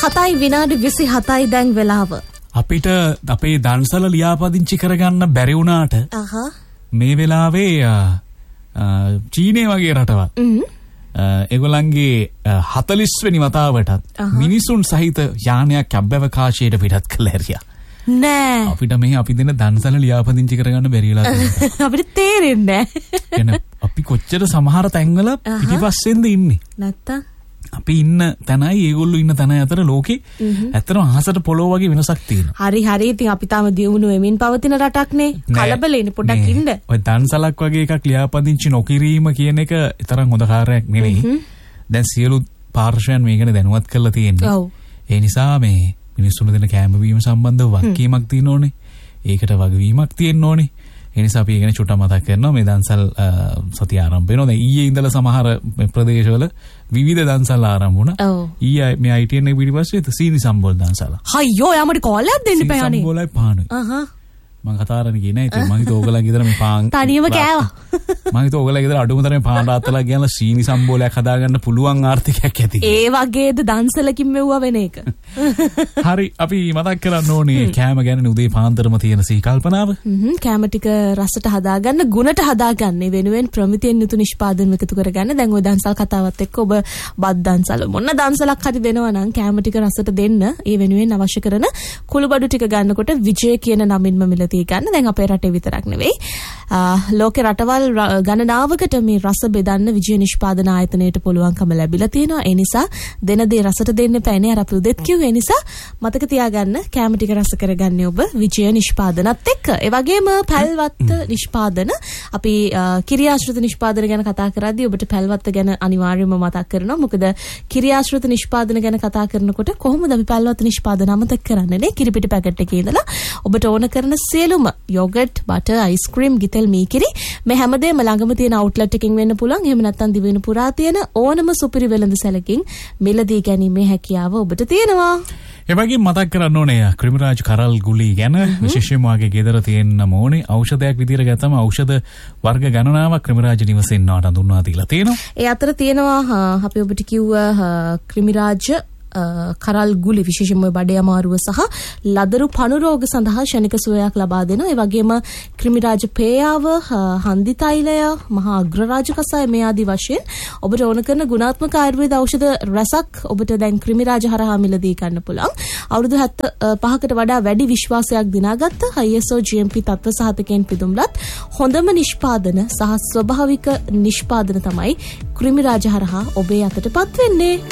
7 විනාඩි 27යි දැන් වෙලාව. අපිට අපේ දන්සල ලියාපදිංචි කරගන්න බැරි වුණාට මේ වෙලාවේ චීනය වගේ රටවල් ඒගොල්ලන්ගේ 40 වෙනි වතාවටත් මිනිසුන් සහිත යානයක් අභ්‍යවකාශයට පිටත් කළ හැරියා. නෑ අපිට මේ අපි දෙන දන්සල ලියාපදිංචි කරගන්න බැරි වෙලා තියෙනවා. අපිට තේරෙන්නේ නෑ. අපි කොච්චර සමහර තැන්වල පිටිපස්සෙන්ද ඉන්නේ. නැත්තම් අපි ඉන්න තැනයි ඒගොල්ලෝ ඉන්න තැන අතර ලෝකේ ඇත්තටම අහසට පොළොව වගේ වෙනසක් තියෙනවා. හරි ඉතින් අපි තාම දියුණු වෙමින් පවතින රටක්නේ. කලබලෙන්නේ පොඩ්ඩක් ඉන්න. ඔය දන්සලක් වගේ එකක් ලියාපදිංචි නොකිරීම කියන එක තරම් හොඳ කාර්යයක් නෙවෙයි. දැන් සියලු පාර්ශ්වයන් මේක ගැන දැනුවත් කරලා තියෙනවා. ඒ නිසා මේ මිනිස්සුන්ට දෙන කැම බීම සම්බන්ධව වගකීමක් තියෙන්න ඕනේ. ඒකට වගවීමක් තියෙන්න ඕනේ. ඒ නිසා අපි ගැන චුට්ටක් මතක් කරනවා. මේ දන්සල් සතිය ආරම්භ වෙනවා. දැන් ඊයේ ඉඳලා සමහර ප්‍රදේශවල විවිධ දන්සල් ආරම්භ වුණා. ඊයේ මේ ITN එක පිටිපස්සේ සීනි සම්බෝල දන්සල. අයියෝ යාමට කෝල් එකක් දෙන්න බෑ අනේ. සම්බෝලයි පානුයි. මං කතාරණ කියන්නේ ඉතින් මං හිතුව ඕගලන් ගෙදර මේ පාන් තනියම කෑවා. මං හිතුව ඕගලන් ගෙදර අඩුම තරමේ පාන් රාත්තලා ගියලා සීනි සම්බෝලයක් හදාගන්න පුළුවන් ආර්ථිකයක් ඇති. ඒ වගේද දන්සලකින් මෙව්වා වෙන එක. හරි අපි මතක් කරන්න ඕනේ කෑම ගැන උදේ පාන්දරම තියෙන සී කල්පනාව. කෑම ටික රසට හදාගන්න, ගුණට හදාගන්න වෙනුවෙන් ප්‍රමිතියෙන් යුතු නිෂ්පාදන එකතු කරගන්න. දැන් ওই දන්සල් කතාවත් එක්ක ඔබ බත් දන්සල මොන දන්සලක් හරි දෙනවා නම් කෑම ටික රසට දෙන්න ඒ වෙනුවෙන් අවශ්‍ය කරන කුළුබඩු ටික ගන්නකොට විජය කියන නමින්ම මිල ගන්න. දැන් අපේ රටේ විතරක් නෙවෙයි ලෝකේ රටවල් ගණනාවකට මේ රස බෙදන්න විජය නිෂ්පාදන ආයතනයට පුළුවන්කම ලැබිලා තියෙනවා. ඒ නිසා දෙන දේ රසට දෙන්න එපානේ. අර අපි උදෙත් කිව්වේ. ඒ නිසා මතක තියාගන්න කැම ටික රස කරගන්නේ ඔබ විජය නිෂ්පාදනත් එක්ක. ඒ වගේම පැල්වත්ත නිෂ්පාදන අපි කිරියාශ්‍රිත නිෂ්පාදන ගැන කතා කරද්දී ඔබට පැල්වත්ත ගැන අනිවාර්යයෙන්ම මතක් කරනවා. මොකද කිරියාශ්‍රිත නිෂ්පාදන ගැන කතා කරනකොට කොහොමද අපි පැල්වත්ත නිෂ්පාදන අමතක කරන්නේ නේ? කිරිපිටි පැකට් එකේ ඉඳලා ඔබට ඕන කරන සියලුම යෝගට්, බටර්, අයිස්ක්‍රීම්, ගිතෙල්, මීකිරි මේ හැමදේම ළඟම තියෙන අවුට්ලට් එකකින් වෙන්න පුළුවන්. එහෙම නැත්නම් දිවෙන පුරා තියෙන ඕනම සුපිරි වෙළඳ සැලකින් මිලදී ගැනීමේ හැකියාව ඔබට තියෙනවා. ඒ වගේම මතක් කරන්න ඕනේ ක්‍රිමිරාජ් කරල් ගුලි ගැන. විශේෂයෙන්ම වාගේ ගෙදර තියෙන්න ඕනේ ඖෂධයක් විදියට ගත්තම ඖෂධ වර්ග ගණනාවක් ක්‍රිමිරාජ් නිවසෙන් හඳුන්වා දීලා තියෙනවා. ඒ අතර තියෙනවා අපි ඔබට කිව්ව ක්‍රිමිරාජ් කරල් ගුලි විශේෂයෙන්ම බඩේ අමාරුව සහ ලදරු පණු රෝග සඳහා ශනික සුවයක් ලබා දෙනවා. ඒ වගේම ක්‍රිමිරාජ පේයාව, හන්දි තෛලය, මහා අග්‍රරාජ කසාය මේ ආදී වශයෙන් ඔබට ඕන කරන ගුණාත්මක ආයුර්වේද ඖෂධ රසක් ඔබට දැන් ක්‍රිමිරාජ හරහා මිලදී ගන්න පුළුවන්. අවුරුදු 75කට වඩා වැඩි විශ්වාසයක් දිනාගත්ත ISO GMP තත්ත්ව සහතිකයෙන් පිදුම්ලත් හොඳම නිෂ්පාදන සහ ස්වභාවික නිෂ්පාදන තමයි ක්‍රිමිරාජ හරහා ඔබේ අතටපත් වෙන්නේ.